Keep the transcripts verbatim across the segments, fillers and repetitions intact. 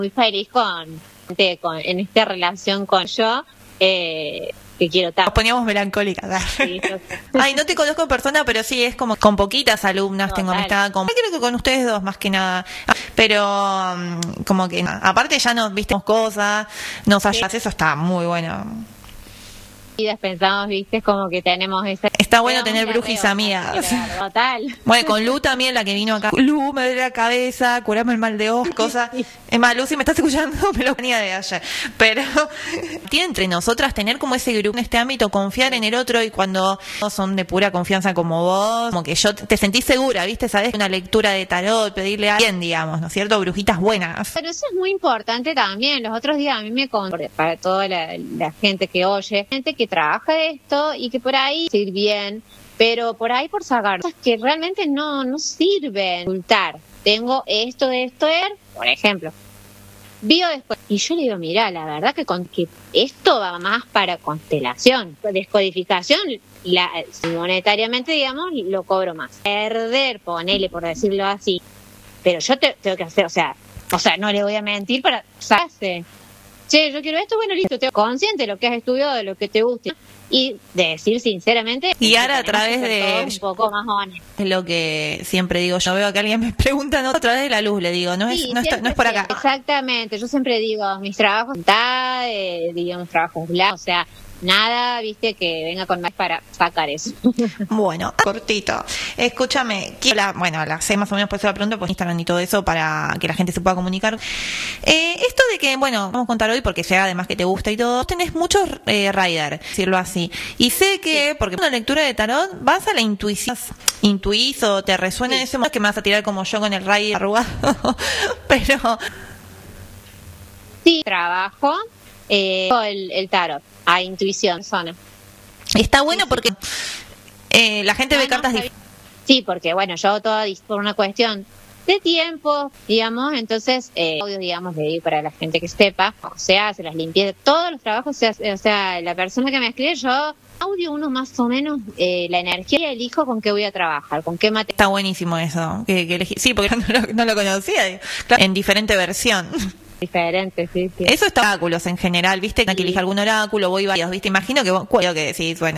muy feliz con, con en esta relación con yo, eh, que quiero tanto. Nos poníamos melancólicas. Sí, yo sé. Ay, no te conozco en persona, pero sí, es como con poquitas alumnas Total. tengo amistad. Con, creo que con ustedes dos más que nada. Pero um, como que, aparte ya nos viste cosas, nos ayudas, eso está muy bueno. Pensamos, viste, como que tenemos esa... Está bueno tener brujis amigas. Total. Bueno, con Lu también, la que vino acá. Lu, me duele la cabeza, curame el mal de ojo, cosas. Es más, Lu, si me estás escuchando, me lo venía de ayer. Pero tiene entre nosotras tener como ese grupo en este ámbito, confiar en el otro, y cuando son de pura confianza como vos, como que yo te sentís segura, viste, sabés, una lectura de tarot, pedirle a alguien, digamos, ¿no es cierto? Brujitas buenas. Pero eso es muy importante también. Los otros días a mí me con para toda la, la gente que oye, gente que trabaja esto y que por ahí sirve bien, pero por ahí por sacar cosas que realmente no, no sirven. Ocultar. Tengo esto, esto, er, por ejemplo. Vio después. Y yo le digo, mira, la verdad que, con, que esto va más para constelación. Descodificación, la, monetariamente, digamos, lo cobro más. Perder, ponele, por decirlo así. Pero yo te, tengo que hacer, o sea, o sea, no le voy a mentir para saberse. Che, yo quiero esto, bueno, listo, te consciente de lo que has estudiado, de lo que te guste. Y decir sinceramente, y ahora a través de un poco más honesto. Es lo que siempre digo, yo veo que alguien me pregunta, no, a través de la luz, le digo, no es, Sí, no, está, no es por acá. Exactamente, yo siempre digo, mis trabajos, eh, digamos, trabajos blancos, o sea, nada, viste, que venga con más para sacar eso. Bueno, cortito. Escúchame, la, bueno, la sé más o menos, por eso la pregunta, pues Instagram y todo eso, para que la gente se pueda comunicar. Eh, esto de que, bueno, vamos a contar hoy porque sea además que te gusta y todo, tenés muchos eh, rider, decirlo así. Y sé que, porque una lectura de tarot, vas a la intuición, intuís o te resuena en ese momento, que me vas a tirar como yo con el rider arrugado, pero... Sí, trabajo eh, el, el tarot. A intuición, zona. Está bueno porque eh, la gente no, ve no, cartas difíciles. Sí, porque bueno, yo hago todo por una cuestión de tiempo, digamos, entonces, eh, audio, digamos, le digo para la gente que sepa, o sea, se las limpié, todos los trabajos, se hace, o sea, la persona que me escribe, yo audio uno más o menos, eh, la energía y elijo con qué voy a trabajar, con qué material. Está buenísimo eso, que, que elegí, sí, porque no lo, no lo conocía, claro, en diferente versión. Diferente, sí, sí. Eso está oráculos en general, ¿viste? Sí. Que elige algún oráculo, voy varios, ¿viste? Imagino que vos, ¿cuál que decís? Bueno.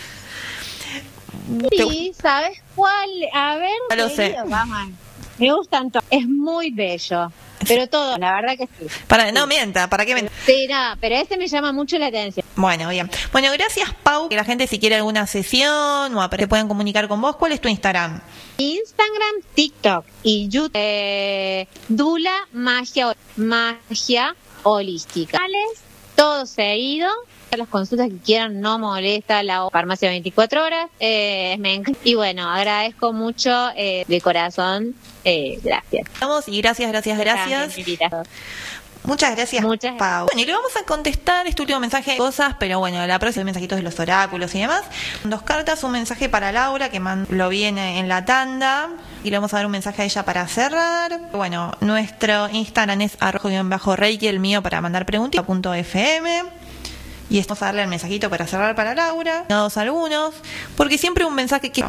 Sí, ¿sabes cuál? A ver, no lo sé. Vamos. Me gustan todos. Es muy bello. Pero todo, la verdad que sí. Para, sí. No mienta, ¿para qué me... Sí, no, pero este me llama mucho la atención. Bueno, bien. Bueno, gracias, Pau. Que la gente, si quiere alguna sesión o se pueden comunicar con vos, ¿cuál es tu Instagram? Instagram, TikTok y YouTube. Eh, Dula Magia, Magia Holística. Todo seguido. Las consultas que quieran, no molesta la farmacia veinticuatro horas. Eh, me encanta. Y bueno, agradezco mucho eh, de corazón. Eh, gracias. Vamos y gracias, gracias, gracias. Muchas gracias, Muchas gracias. Pau. Bueno, y le vamos a contestar este último mensaje de cosas, pero bueno, la próxima mensajitos de los oráculos y demás. Dos cartas, un mensaje para Laura, que lo viene en la tanda, y le vamos a dar un mensaje a ella para cerrar. Bueno, nuestro Instagram es arrojo-reiki, el mío para mandar preguntas, punto fm. Y vamos a darle el mensajito para cerrar para Laura, todos algunos, porque siempre un mensaje que...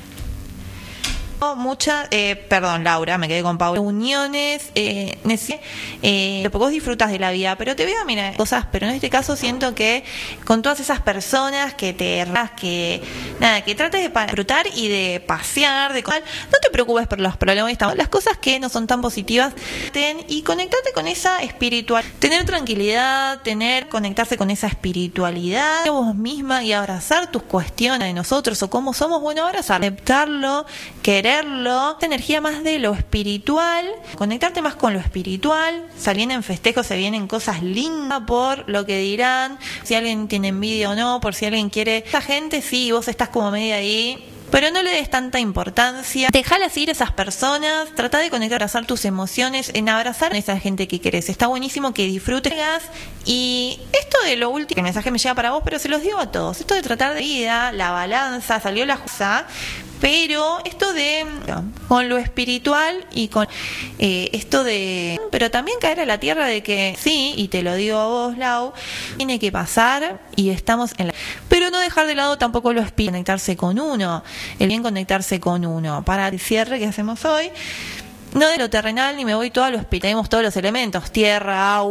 Muchas, eh, perdón Laura, me quedé con Pau. Reuniones, eh, eh, vos disfrutas de la vida, pero te veo, mira, cosas, pero en este caso siento que con todas esas personas que te que nada, que trates de disfrutar y de pasear, de no te preocupes por los problemas, las cosas que no son tan positivas, ten, y conectarte con esa espiritual, tener tranquilidad, tener, conectarse con esa espiritualidad de vos misma y abrazar tus cuestiones de nosotros o cómo somos, bueno, abrazar, aceptarlo, querer esta energía más de lo espiritual, conectarte más con lo espiritual, saliendo en festejos se vienen cosas lindas por lo que dirán, si alguien tiene envidia o no, por si alguien quiere, esa gente sí, vos estás como media ahí, pero no le des tanta importancia, dejalas ir a esas personas, trata de conectar, abrazar tus emociones, en abrazar a esa gente que querés, está buenísimo que disfrutes, y esto de lo último, el mensaje me llega para vos, pero se los digo a todos, esto de tratar de vida, la balanza, salió la justa, pero esto de con lo espiritual y con eh, esto de pero también caer a la tierra de que sí, y te lo digo a vos, Lau, tiene que pasar y estamos en la... pero no dejar de lado tampoco lo espiritual, conectarse con uno, el bien conectarse con uno. Para el cierre que hacemos hoy, no de lo terrenal ni me voy todo a lo espiritual, tenemos todos los elementos, tierra, agua,